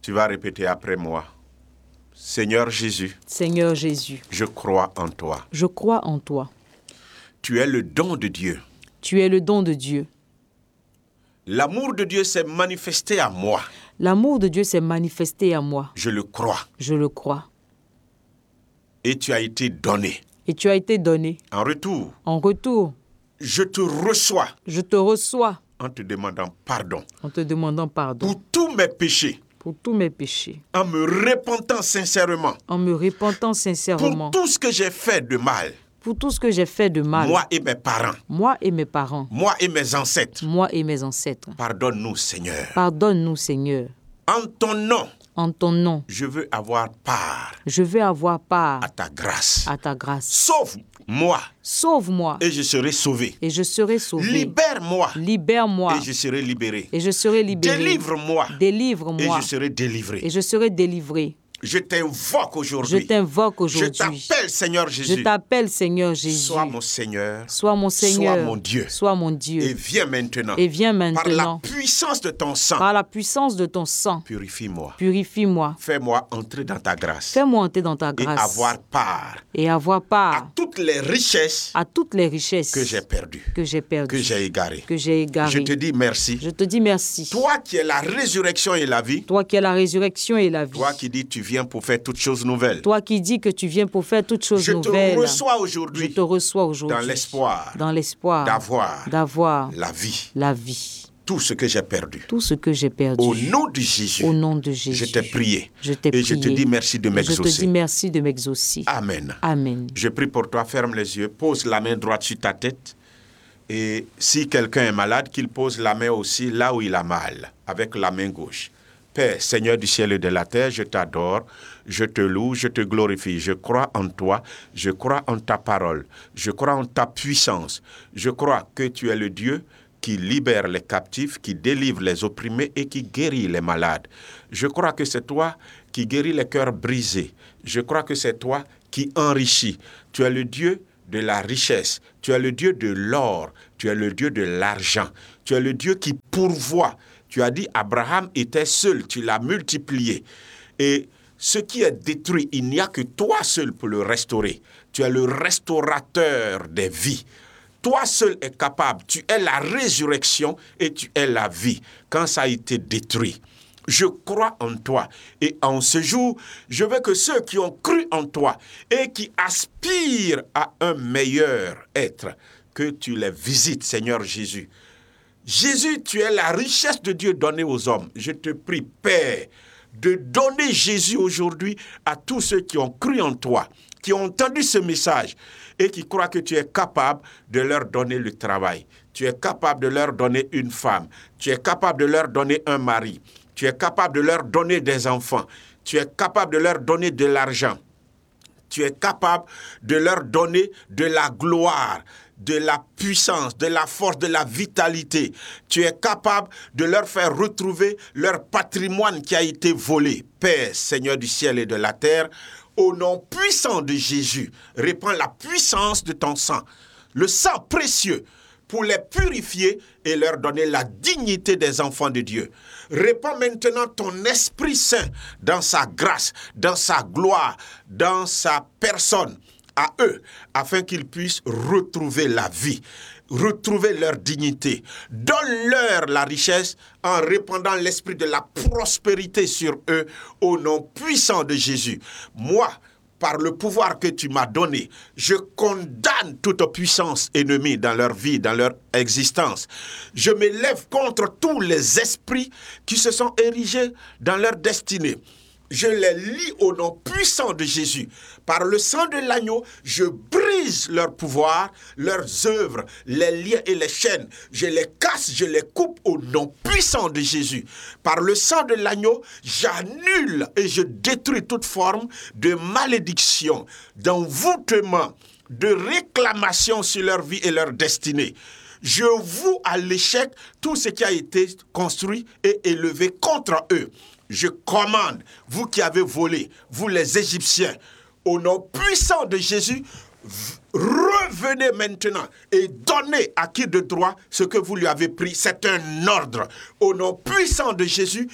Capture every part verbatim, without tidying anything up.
Tu vas répéter après moi. Seigneur Jésus. Seigneur Jésus. Je crois en toi. Je crois en toi. Tu es le don de Dieu. Tu es le don de Dieu. L'amour de Dieu s'est manifesté à moi. L'amour de Dieu s'est manifesté à moi. Je le crois. Je le crois. Et tu as été donné. Et tu as été donné. En retour. En retour. Je te reçois. Je te reçois. En te demandant pardon. En te demandant pardon. Pour tous mes péchés. Pour tous mes péchés. En me repentant sincèrement. En me repentant sincèrement. Pour tout ce que j'ai fait de mal. Pour tout ce que j'ai fait de mal. Moi et mes parents. Moi et mes parents. Moi et mes ancêtres. Moi et mes ancêtres. Pardonne-nous, Seigneur. Pardonne-nous, Seigneur. En ton nom. En ton nom. Je veux avoir part. Je veux avoir part. À ta grâce. À ta grâce. Sauve-moi. Sauve-moi. Et je serai sauvé. Et je serai sauvé. Libère-moi. Libère-moi. Et je serai libéré. Et je serai libéré. Délivre-moi. Délivre-moi. Et je serai délivré. Et je serai délivré. Je t'invoque aujourd'hui. Je t'invoque aujourd'hui. Je t'appelle Seigneur Jésus. Je t'appelle Seigneur Jésus. Sois mon Seigneur. Sois mon Seigneur. Sois mon Dieu. Sois mon Dieu. Et viens maintenant. Et viens maintenant. Par la puissance de ton sang. Par la puissance de ton sang. Purifie-moi. Purifie-moi. Fais-moi entrer dans ta grâce. Fais-moi entrer dans ta grâce. Et avoir part. Et avoir part. À toutes les richesses. À toutes les richesses. Que j'ai perdues. Que j'ai perdues. Que j'ai égarées. Que j'ai égarées. Je te dis merci. Je te dis merci. Toi qui es la résurrection et la vie. Toi qui es la résurrection et la vie. Toi qui dis tu viens pour faire toutes choses nouvelles. Toi qui dis que tu viens pour faire toutes choses je nouvelles. Je te reçois aujourd'hui. Je te reçois aujourd'hui. Dans l'espoir. Dans l'espoir. D'avoir. D'avoir. La vie. La vie. Tout ce que j'ai perdu. Tout ce que j'ai perdu. Au nom de Jésus. Au nom de Jésus. Je t'ai prié. Je t'ai prié. Et je te dis merci de m'exaucer. Je te dis merci de m'exaucer. Amen. Amen. Je prie pour toi, ferme les yeux, pose la main droite sur ta tête. Et si quelqu'un est malade, qu'il pose la main aussi là où il a mal, avec la main gauche. Père, Seigneur du ciel et de la terre, je t'adore, je te loue, je te glorifie. Je crois en toi, je crois en ta parole, je crois en ta puissance. Je crois que tu es le Dieu qui libère les captifs, qui délivre les opprimés et qui guérit les malades. Je crois que c'est toi qui guéris les cœurs brisés. Je crois que c'est toi qui enrichis. Tu es le Dieu de la richesse, tu es le Dieu de l'or, tu es le Dieu de l'argent, tu es le Dieu qui pourvoit. Tu as dit Abraham était seul, tu l'as multiplié. Et ce qui est détruit, il n'y a que toi seul pour le restaurer. Tu es le restaurateur des vies. Toi seul es capable, tu es la résurrection et tu es la vie quand ça a été détruit. Je crois en toi. Et en ce jour, je veux que ceux qui ont cru en toi et qui aspirent à un meilleur être, que tu les visites, Seigneur Jésus. Jésus, tu es la richesse de Dieu donnée aux hommes. Je te prie, Père, de donner Jésus aujourd'hui à tous ceux qui ont cru en toi, qui ont entendu ce message et qui croient que tu es capable de leur donner le travail. Tu es capable de leur donner une femme. Tu es capable de leur donner un mari. Tu es capable de leur donner des enfants. Tu es capable de leur donner de l'argent. Tu es capable de leur donner de la gloire, de la puissance, de la force, de la vitalité. Tu es capable de leur faire retrouver leur patrimoine qui a été volé. Père, Seigneur du ciel et de la terre, au nom puissant de Jésus, répands la puissance de ton sang, le sang précieux, pour les purifier et leur donner la dignité des enfants de Dieu. Répands maintenant ton Esprit Saint dans sa grâce, dans sa gloire, dans sa personne, à eux, afin qu'ils puissent retrouver la vie, retrouver leur dignité. Donne-leur la richesse en répandant l'esprit de la prospérité sur eux au nom puissant de Jésus. Moi, par le pouvoir que tu m'as donné, je condamne toute puissance ennemie dans leur vie, dans leur existence. Je m'élève contre tous les esprits qui se sont érigés dans leur destinée. Je les lie au nom puissant de Jésus. Par le sang de l'agneau, je brise leur pouvoir, leurs œuvres, les liens et les chaînes. Je les casse, je les coupe au nom puissant de Jésus. Par le sang de l'agneau, j'annule et je détruis toute forme de malédiction, d'envoûtement, de réclamation sur leur vie et leur destinée. Je voue à l'échec tout ce qui a été construit et élevé contre eux. Je commande, vous qui avez volé, vous les Égyptiens, au nom puissant de Jésus, revenez maintenant et donnez à qui de droit ce que vous lui avez pris. C'est un ordre. Au nom puissant de Jésus,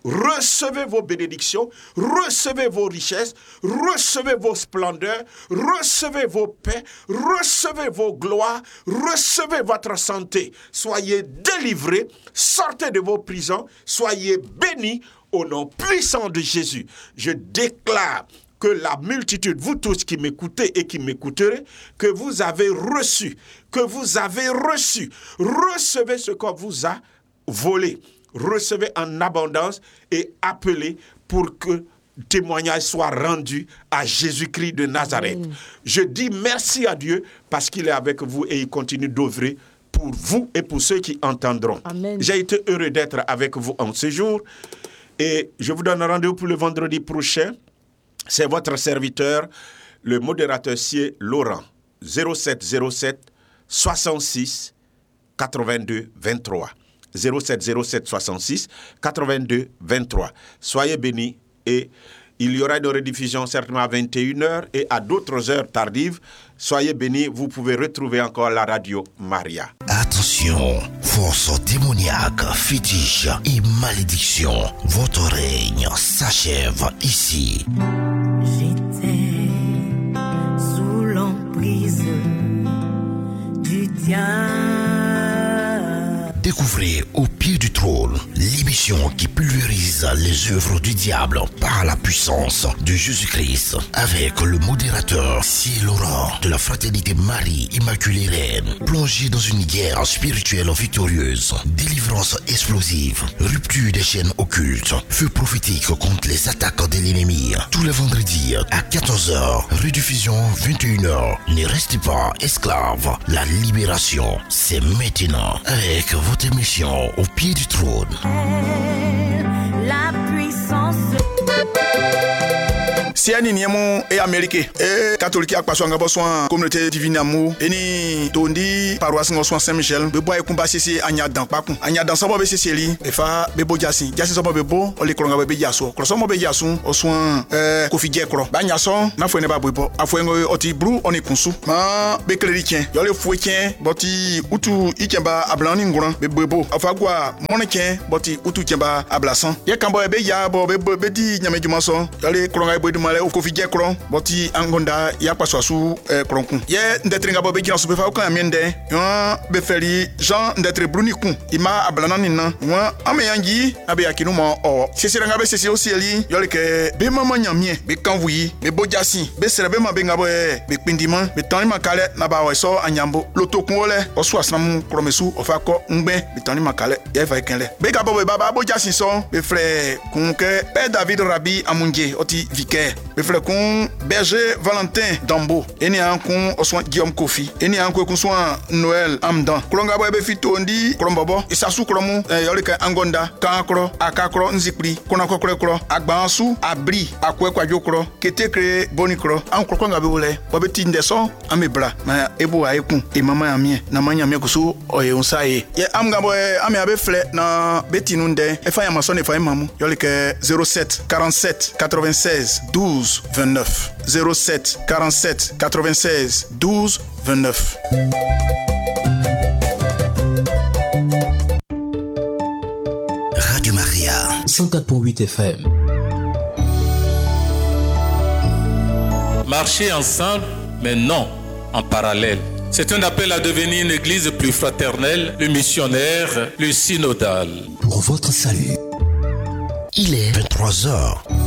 recevez vos bénédictions, recevez vos richesses, recevez vos splendeurs, recevez vos paix, recevez vos gloires, recevez votre santé. Soyez délivrés, sortez de vos prisons, soyez bénis au nom puissant de Jésus. Je déclare que la multitude, vous tous qui m'écoutez et qui m'écouterez, que vous avez reçu, que vous avez reçu, recevez ce qu'on vous a volé. Recevez en abondance et appelez pour que témoignage soit rendu à Jésus-Christ de Nazareth. Amen. Je dis merci à Dieu parce qu'il est avec vous et il continue d'œuvrer pour vous et pour ceux qui entendront. Amen. J'ai été heureux d'être avec vous en ce jour et je vous donne rendez-vous pour le vendredi prochain. C'est votre serviteur, le modérateur Sier Laurent, zéro sept zéro sept soixante-six quatre-vingt-deux vingt-trois. zéro sept zéro sept soixante-six quatre-vingt-deux vingt-trois. Soyez bénis et il y aura une rediffusion certainement à vingt et une heures et à d'autres heures tardives. Soyez bénis, vous pouvez retrouver encore la radio Maria. Attention, force démoniaque, fétiche et malédiction, votre règne s'achève ici. J'étais sous l'emprise du diable. Découvrez Au pied du trône, l'émission qui pulvérise les œuvres du diable par la puissance de Jésus-Christ, avec le modérateur Sier Laurent de la Fraternité Marie Immaculée Reine, plongé dans une guerre spirituelle victorieuse, délivrance explosive, rupture des chaînes occultes, feu prophétique contre les attaques de l'ennemi, tous les vendredis à quatorze heures, rediffusion vingt et une heures. Ne restez pas esclaves, la libération, c'est maintenant, avec votre émission Au pied du trône. La puissance. Si ani niemo e Amérique e catholique ak paswa ngabo soin communauté divine amour eni tondi paroisse ngo soin Saint-Michel be boy kumba sisi anya dan paku anya dan sobo be sisi li e fa be bo jasi jasi sobo be bo o le kronga be jaso kro somo be jasu o soin euh kofi jekro ba nya so na fo ne ba bo afo ngo oti bru oni kunsu ma be chrétien yo le fouetien boti utu ikemba ablani nguran be bo afa gwa monekien boti utu kemba ablasan ye kambo be ya bo be be di nyame juma so yo le kronga be male o kofi jekro boti angonda ya paswa su eh, kronkun ye ndetringa bo be jina su be fa o kan miende yo be feri Jean ndetre bruni kun ima ablana nina wa ame yangi abe yakinu mo o sesiranga be sesi o sieli yo le ke be mama nyamie be kanvuyi be bojasi be serebe ma be ngabo e be pindima be tani makale na ba wa so anyambo lotokun ole o su asnamu kromesu o fa ko ngbe be tani makale ye fa ikenle be gabo be baba bojasi so be frère kun ke Père David Rabi Amunje oti vicaire be frère kun Berger Valentin Dambo eni an kun oswan Guillaume Kofi eni an kun soin Noël Amdan kolonga bo be fitondi kolombobo isasu kolomu eh, yole ka angonda kankro akakro nzipri kona kokro kro agbansu abri akwe kwa jokro ketekre bonikro an kolonga be wole bo be tinde so amebra na ebo aikun e mama amie na manya me kusu oye unsaye ye amga bo ame abe fle na betinunde e fa yamaso ne fa mamu yole ka zéro sept quarante-sept quatre-vingt-seize douze vingt-neuf zéro sept quarante-sept quatre-vingt-seize douze vingt-neuf. Radio Maria cent quatre virgule huit F M. Marcher ensemble, mais non en parallèle. C'est un appel à devenir une église plus fraternelle, le missionnaire, le synodal. Pour votre salut. Il est vingt-trois heures.